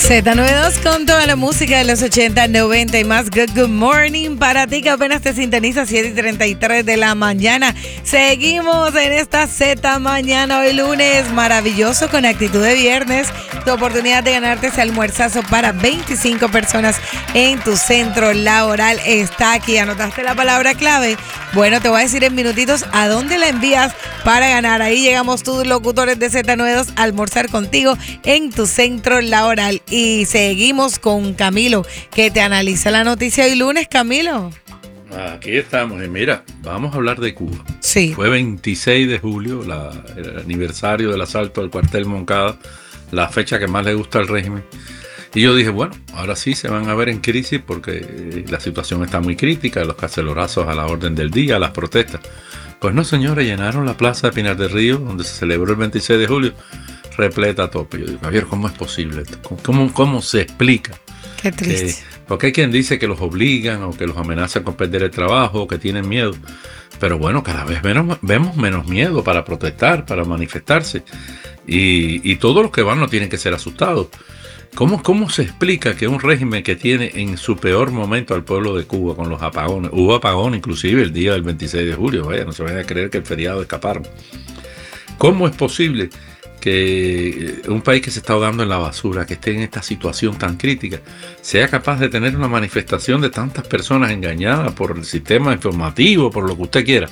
Z92 con toda la música de los 80, 90 y más. Good morning para ti que apenas te sintoniza, 7:33 de la mañana. Seguimos en esta Z mañana, hoy lunes, maravilloso, con actitud de viernes. Tu oportunidad de ganarte ese almuerzazo para 25 personas en tu centro laboral está aquí. ¿Anotaste la palabra clave? Bueno, te voy a decir en minutitos a dónde la envías para ganar. Ahí llegamos tus locutores de Z92 a almorzar contigo en tu centro laboral. Y seguimos con Camilo, que te analiza la noticia hoy lunes. Camilo. Aquí estamos, y mira, vamos a hablar de Cuba. Sí. Fue 26 de julio, el aniversario del asalto al cuartel Moncada, la fecha que más le gusta al régimen. Y yo dije, bueno, ahora sí se van a ver en crisis porque la situación está muy crítica, los cacerorazos a la orden del día, las protestas. Pues no, señores, llenaron la plaza de Pinar del Río, donde se celebró el 26 de julio, repleta a tope. Yo digo, Javier, ¿cómo es posible esto? ¿Cómo se explica? Qué triste. Porque hay quien dice que los obligan o que los amenazan con perder el trabajo o que tienen miedo. Pero bueno, cada vez vemos menos miedo para protestar, para manifestarse. Y todos los que van no tienen que ser asustados. ¿Cómo se explica que un régimen que tiene en su peor momento al pueblo de Cuba con los apagones? Hubo apagón inclusive el día del 26 de julio. Vaya, no se vayan a creer que el feriado escaparon. ¿Cómo es posible que un país que se está ahogando en la basura, que esté en esta situación tan crítica, sea capaz de tener una manifestación de tantas personas engañadas por el sistema informativo, por lo que usted quiera,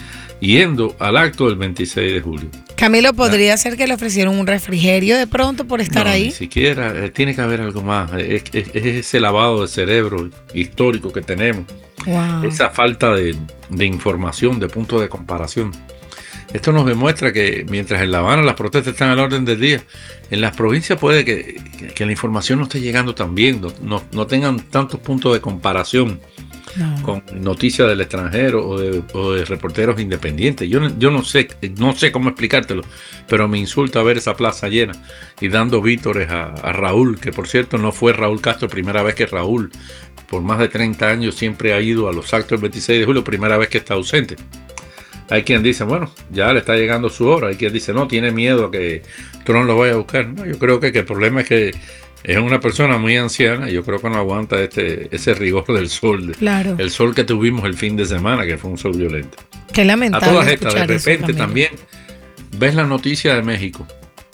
yendo al acto del 26 de julio? Camilo, ¿podría ser que le ofrecieron un refrigerio de pronto por estar ahí? Ni siquiera, tiene que haber algo más. Es ese lavado de cerebro histórico que tenemos. Wow. Esa falta de información, de punto de comparación. Esto nos demuestra que mientras en La Habana las protestas están a la orden del día, en las provincias puede que la información no esté llegando tan bien, no tengan tantos puntos de comparación con noticias del extranjero o de reporteros independientes. Yo no sé cómo explicártelo, pero me insulta ver esa plaza llena y dando vítores a Raúl, que por cierto no fue Raúl Castro primera vez que Raúl, por más de 30 años siempre ha ido a los actos del 26 de julio, primera vez que está ausente. Hay quien dice, bueno, ya le está llegando su hora. Hay quien dice, no, tiene miedo a que Trump lo vaya a buscar. No, yo creo que el problema es que es una persona muy anciana y yo creo que no aguanta ese rigor del sol. Claro. El sol que tuvimos el fin de semana, que fue un sol violento. Qué lamentable. A todas estas, de eso, repente también ves la noticia de México.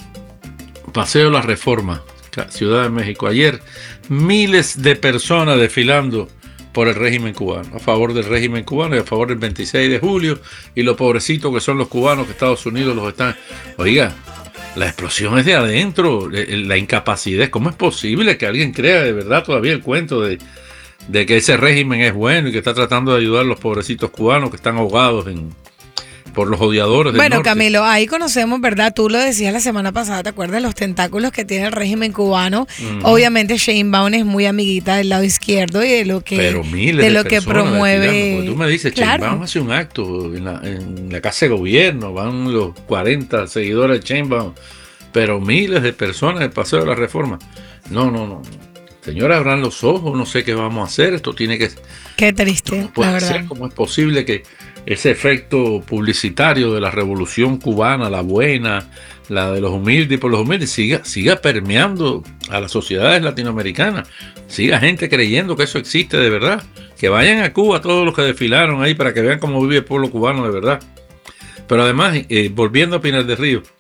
Paseo de la Reforma, Ciudad de México. Ayer, miles de personas desfilando por el régimen cubano, a favor del régimen cubano y a favor del 26 de julio, y los pobrecitos que son los cubanos que Estados Unidos los están... Oiga, la explosión es de adentro, la incapacidad. ¿Cómo es posible que alguien crea de verdad todavía el cuento de que ese régimen es bueno y que está tratando de ayudar a los pobrecitos cubanos que están ahogados por los odiadores del norte? Camilo, ahí conocemos, ¿verdad? Tú lo decías la semana pasada, ¿te acuerdas? Los tentáculos que tiene el régimen cubano. Obviamente Sheinbaum es muy amiguita del lado izquierdo y de lo que, pero miles de lo de que promueve. Tú me dices, claro, Sheinbaum hace un acto en la casa de gobierno, van los 40 seguidores de Sheinbaum, pero miles de personas del Paseo de la Reforma. No. Señora, abran los ojos, no sé qué vamos a hacer, esto tiene que... Qué triste, no puede la verdad. ser. ¿Cómo es posible que ese efecto publicitario de la revolución cubana, la buena, la de los humildes y por los humildes, siga permeando a las sociedades latinoamericanas? Siga gente creyendo que eso existe de verdad. Que vayan a Cuba todos los que desfilaron ahí para que vean cómo vive el pueblo cubano de verdad. Pero además, volviendo a Pinar del Río,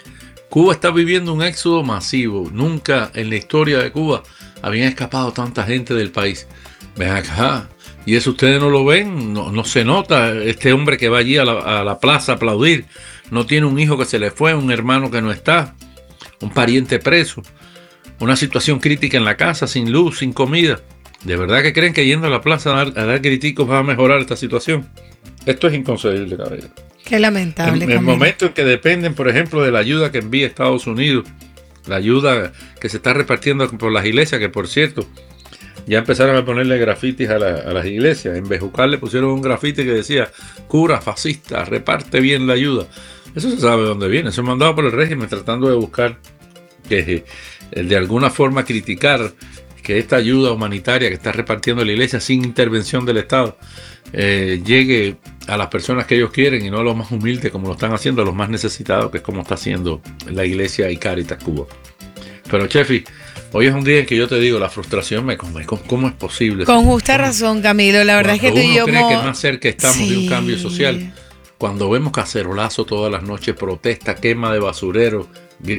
Cuba está viviendo un éxodo masivo. Nunca en la historia de Cuba habían escapado tanta gente del país. Ven acá. Y eso ustedes no lo ven, no se nota. Este hombre que va allí a la plaza a aplaudir, no tiene un hijo que se le fue, un hermano que no está, un pariente preso, una situación crítica en la casa, sin luz, sin comida. ¿De verdad que creen que yendo a la plaza a dar griticos va a mejorar esta situación? Esto es inconcebible, caballero. Qué lamentable. En el momento en que dependen, por ejemplo, de la ayuda que envía Estados Unidos, la ayuda que se está repartiendo por las iglesias, que por cierto, ya empezaron a ponerle grafitis a las iglesias. En Bejucal le pusieron un grafiti que decía, cura fascista, reparte bien la ayuda. Eso se sabe de dónde viene, eso es mandado por el régimen tratando de buscar que de alguna forma criticar que esta ayuda humanitaria que está repartiendo la iglesia sin intervención del Estado llegue a las personas que ellos quieren y no a los más humildes como lo están haciendo, a los más necesitados, que es como está haciendo la iglesia y Cáritas Cuba. Pero Chefi, Hoy es un día en que yo te digo, la frustración me come. ¿Cómo es posible? Con justa razón, Camilo. La verdad es que tú y yo... Uno cree que más cerca estamos de un cambio social. Cuando vemos cacerolazo todas las noches, protesta, quema de basurero,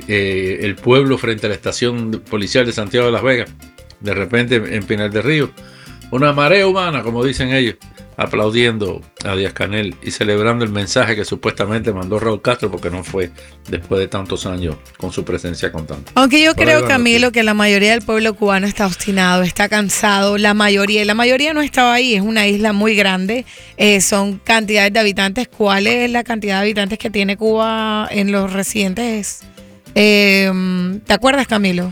el pueblo frente a la estación policial de Santiago de Las Vegas, de repente en Pinar del Río, una marea humana, como dicen ellos, aplaudiendo a Díaz-Canel y celebrando el mensaje que supuestamente mandó Raúl Castro, porque no fue después de tantos años con su presencia constante. Aunque yo creo, Camilo, que la mayoría del pueblo cubano está obstinado, está cansado, la mayoría no estaba ahí, es una isla muy grande, son cantidades de habitantes. ¿Cuál es la cantidad de habitantes que tiene Cuba en los residentes? ¿Te acuerdas, Camilo?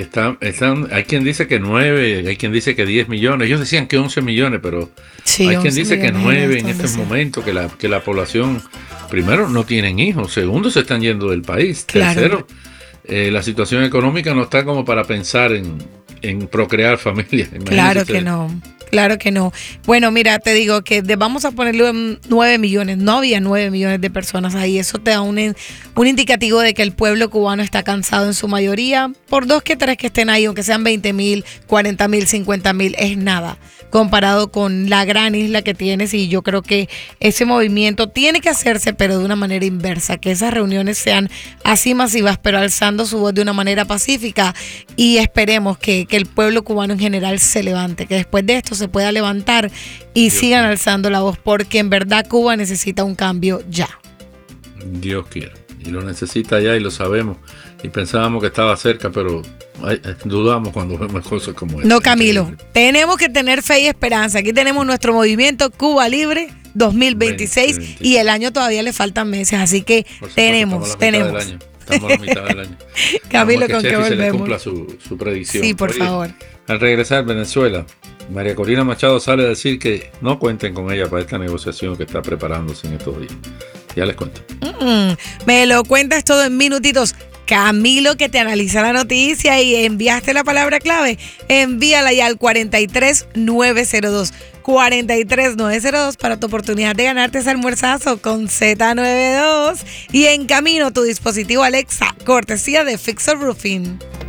Hay quien dice que 9, hay quien dice que 10 millones. Ellos decían que 11 millones, pero sí, hay quien dice que 9 en estos momentos, que la población, primero, no tienen hijos, segundo, se están yendo del país, tercero, la situación económica no está como para pensar en procrear familias. Claro que no. Claro que no. Bueno, mira, te digo que vamos a ponerle 9 millones. No había 9 millones de personas ahí. Eso te da un indicativo de que el pueblo cubano está cansado en su mayoría. Por 2 que 3 que estén ahí, aunque sean 20,000, 40,000, 50,000, es nada comparado con la gran isla que tienes. Y yo creo que ese movimiento tiene que hacerse, pero de una manera inversa. Que esas reuniones sean así masivas, pero alzando su voz de una manera pacífica. Y esperemos que el pueblo cubano en general se levante. Que después de esto se pueda levantar y sigan alzando la voz, porque en verdad Cuba necesita un cambio ya. Dios quiera, y lo necesita ya y lo sabemos, y pensábamos que estaba cerca, pero dudamos cuando vemos cosas como esta. No, Camilo, tenemos que tener fe y esperanza. Aquí tenemos nuestro movimiento Cuba Libre 2026 y el año todavía le faltan meses, así que tenemos. Estamos a la mitad del año. Camilo, con que volvemos. Se le cumpla su predicción. Sí, por favor. Al regresar Venezuela, María Corina Machado sale a decir que no cuenten con ella para esta negociación que está preparándose en estos días. Ya les cuento. Me lo cuentas todo en minutitos. Camilo, que te analiza la noticia y enviaste la palabra clave, envíala ya al 43902. 43902 para tu oportunidad de ganarte ese almuerzazo con Z92 y en camino tu dispositivo Alexa, cortesía de Fixer Roofing.